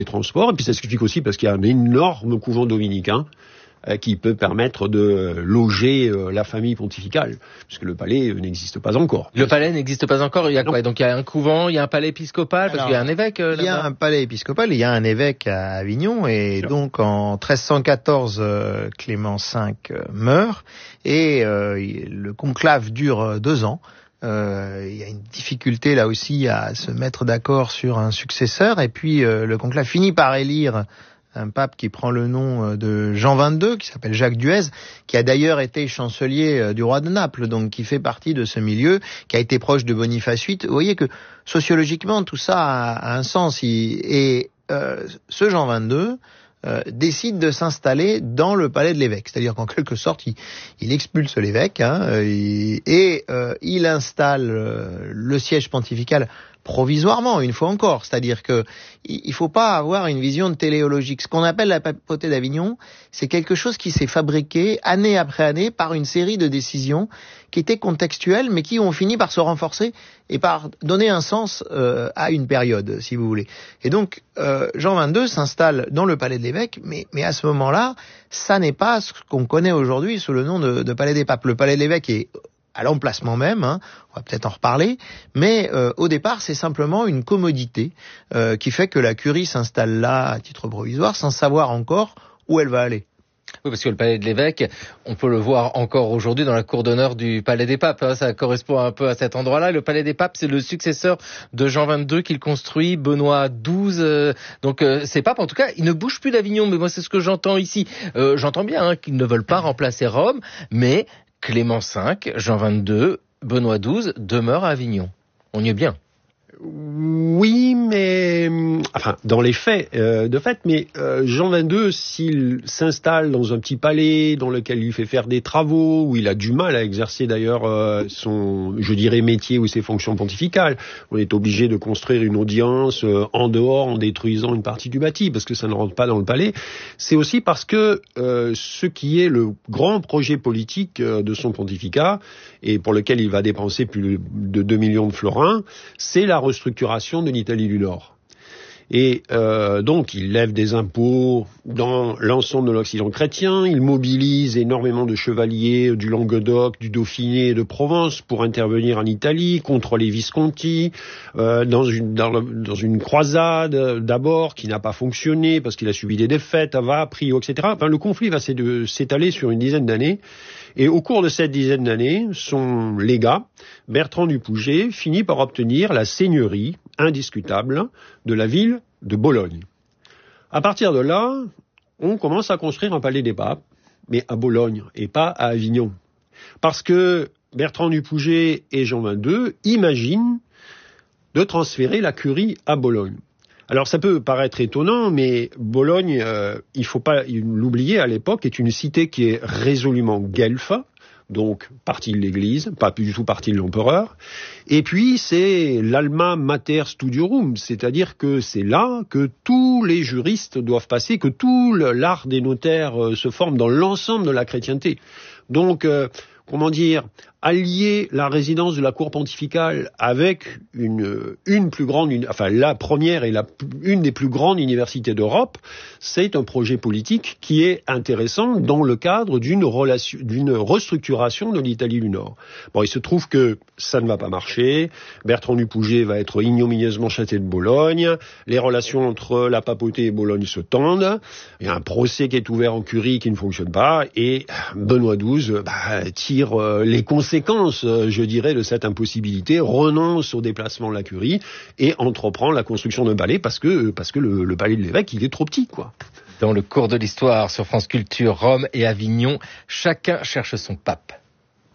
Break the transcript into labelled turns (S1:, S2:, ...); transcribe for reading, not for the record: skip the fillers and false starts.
S1: les transports, et puis ça s'explique aussi parce qu'il y a un énorme couvent dominicain qui peut permettre de loger la famille pontificale, puisque le palais n'existe pas encore.
S2: Le palais n'existe pas encore, il y a quoi? Donc il y a un couvent, il y a un palais épiscopal, parce qu'il y a un évêque là-bas.
S3: Il y a un palais épiscopal, il y a un évêque à Avignon, et donc en 1314, Clément V meurt, et le conclave dure 2 ans. Il y a une difficulté là aussi à se mettre d'accord sur un successeur, et puis le conclave finit par élire un pape qui prend le nom de Jean XXII, qui s'appelle Jacques Duez, qui a d'ailleurs été chancelier du roi de Naples, donc qui fait partie de ce milieu, qui a été proche de Boniface VIII. Vous voyez que sociologiquement tout ça a un sens. Ce Jean XXII décide de s'installer dans le palais de l'évêque, c'est-à-dire qu'en quelque sorte il expulse l'évêque il installe le siège pontifical provisoirement, une fois encore, c'est-à-dire que il faut pas avoir une vision téléologique. Ce qu'on appelle la papauté d'Avignon, c'est quelque chose qui s'est fabriqué année après année par une série de décisions qui étaient contextuelles, mais qui ont fini par se renforcer et par donner un sens à une période, si vous voulez. Et donc, Jean XXII s'installe dans le palais de l'évêque, mais à ce moment-là, ça n'est pas ce qu'on connaît aujourd'hui sous le nom de palais des papes. Le palais de l'évêque est à l'emplacement même, on va peut-être en reparler, mais au départ c'est simplement une commodité qui fait que la curie s'installe là à titre provisoire sans savoir encore où elle va aller.
S2: Oui, parce que le palais de l'évêque, on peut le voir encore aujourd'hui dans la cour d'honneur du palais des papes, ça correspond un peu à cet endroit-là. Le palais des papes, c'est le successeur de Jean XXII qu'il construit, Benoît XII, donc ces papes, en tout cas, ils ne bougent plus d'Avignon, mais moi c'est ce que j'entends ici. J'entends bien qu'ils ne veulent pas remplacer Rome, mais Clément V, Jean XXII, Benoît XII demeurent à Avignon. On y est bien.
S1: Oui, mais enfin dans les faits, mais Jean XXII, s'il s'installe dans un petit palais dans lequel il fait faire des travaux, où il a du mal à exercer d'ailleurs son, je dirais, métier ou ses fonctions pontificales, on est obligé de construire une audience en dehors en détruisant une partie du bâti parce que ça ne rentre pas dans le palais. C'est aussi parce que ce qui est le grand projet politique de son pontificat et pour lequel il va dépenser plus de 2 millions de florins, c'est la restructuration de l'Italie du Nord. Et donc, il lève des impôts dans l'ensemble de l'Occident chrétien, il mobilise énormément de chevaliers du Languedoc, du Dauphiné et de Provence pour intervenir en Italie, contre les Visconti, dans une croisade d'abord qui n'a pas fonctionné parce qu'il a subi des défaites, à Prio, etc. Enfin, le conflit va s'étaler sur une dizaine d'années. Et au cours de cette dizaine d'années, son légat, Bertrand du Pouget, finit par obtenir la seigneurie indiscutable de la ville de Bologne. À partir de là, on commence à construire un palais des papes, mais à Bologne et pas à Avignon. Parce que Bertrand du Pouget et Jean XXII imaginent de transférer la curie à Bologne. Alors ça peut paraître étonnant, mais Bologne, il faut pas l'oublier, à l'époque, est une cité qui est résolument guelfe, donc partie de l'Église, pas du tout partie de l'empereur. Et puis c'est l'alma mater studiorum, c'est-à-dire que c'est là que tous les juristes doivent passer, que tout l'art des notaires se forme dans l'ensemble de la chrétienté. Donc, allier la résidence de la cour pontificale avec une plus grande, la première et une des plus grandes universités d'Europe, c'est un projet politique qui est intéressant dans le cadre d'une restructuration de l'Italie du Nord. Bon, il se trouve que ça ne va pas marcher. Bertrand du Pouget va être ignominieusement châtié de Bologne. Les relations entre la papauté et Bologne se tendent. Il y a un procès qui est ouvert en curie qui ne fonctionne pas et Benoît XII tire les conséquences, je dirais, de cette impossibilité, renonce au déplacement de la curie et entreprend la construction d'un palais parce que le palais de l'évêque, il est trop petit, quoi.
S2: Dans le cours de l'histoire sur France Culture, Rome et Avignon, chacun cherche son pape.